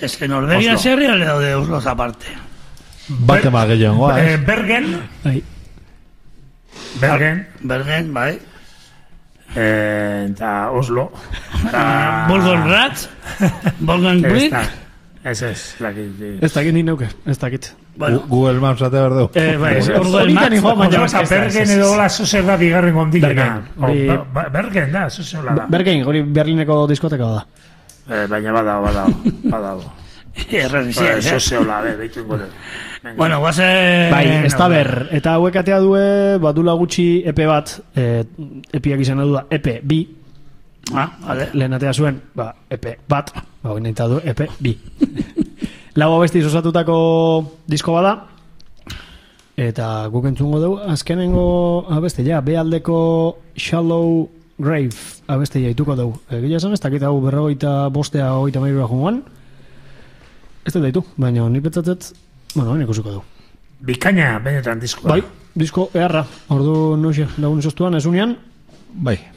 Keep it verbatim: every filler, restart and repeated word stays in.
Ez que Norvegia zerria le daude Osloz aparte. Bate ma gehiago, goa, eh, Bergen. Bergen. Bergen, bai. Eh, eta Oslo. Volgon Ratz. Volgon Brick. Ez ez, dakit. Ez dakit ni neuke, ez dakit. Google Maps ate berdeu. Eh, bai, Google Maps. Bergen edo hola zozer da bigarren gondikena. Bergen da, zozer hola da. Bergen, hori Berlineko diskoteka da. Baina badago, badago, badago. Errezizia, eh? Zozer hola, behitu ingo. Bueno, guaze... Bai, ez da ber, eta hauek atea due, badula gutxi epe bat, epiak izan du da, epe bi. Ah, vale. Lehen atea zuen, ba, epe bat, ba, hori nahi du, epe bi. Lau abestiz osatutako disko bada, eta guk entzungo dugu, azkenengo abeste, ja, bealdeko Shallow Grave abeste jaituko dugu. Egia esan, ez dakit hau berrogeita bostea hogeita mairua joan, ez dut daitu, baina ni petzatzet, bueno, hori ikusiko dugu. Bikaina, benetan diskoa. Bai, disko eharra, ordu noxe, lagun esostuan, ez unian? Bai.